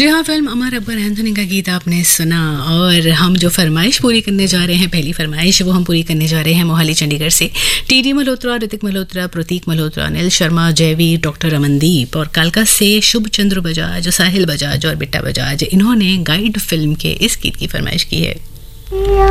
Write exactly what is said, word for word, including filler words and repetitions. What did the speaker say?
जी हाँ, film Amar Akbar Anthony का गीत आपने सुना। और हम जो फरमाइश पूरी करने जा रहे हैं, पहली फरमाइश वो हम पूरी करने जा रहे हैं मोहाली चंडीगढ़ से। टीडी मल्होत्रा, ऋतिक मल्होत्रा, प्रतीक मल्होत्रा, अनिल शर्मा, जयवीर, डॉक्टर अमनदीप और कालका से शुभ चंद्र बजाज, साहिल बजाज और बिट्टा बजाज, इन्होंने गाइड फिल्म के इस गीत की फरमाइश की है।